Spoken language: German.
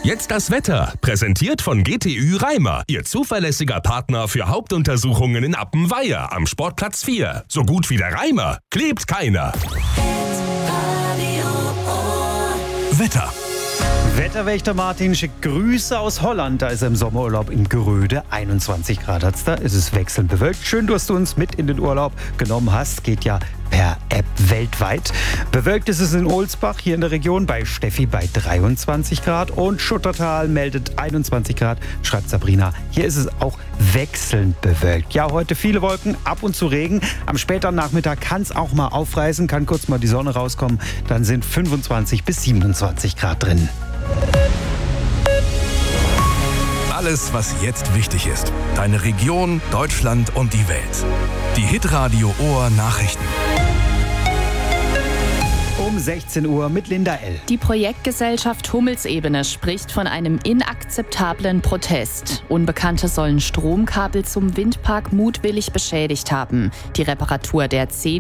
Jetzt das Wetter, präsentiert von GTÜ Reimer, Ihr zuverlässiger Partner für Hauptuntersuchungen in Appenweier am Sportplatz 4. So gut wie der Reimer klebt keiner. Wetter. Wetterwächter Martin schickt Grüße aus Holland. Da ist er im Sommerurlaub in Gröde. 21 Grad hat's da. Es ist wechselnd bewölkt. Schön, dass du uns mit in den Urlaub genommen hast. Geht ja per App weltweit. Bewölkt ist es in Ohlsbach, hier in der Region, bei Steffi bei 23 Grad. Und Schuttertal meldet 21 Grad, schreibt Sabrina. Hier ist es auch wechselnd bewölkt. Ja, heute viele Wolken, ab und zu Regen. Am späteren Nachmittag kann es auch mal aufreißen, kann kurz mal die Sonne rauskommen. Dann sind 25 bis 27 Grad drin. Alles, was jetzt wichtig ist. Deine Region, Deutschland und die Welt. Die Hitradio Ohr Nachrichten. Um 16 Uhr mit Linda L. Die Projektgesellschaft Hummelsebene spricht von einem inakzeptablen Protest. Unbekannte sollen Stromkabel zum Windpark mutwillig beschädigt haben. Die Reparatur der 10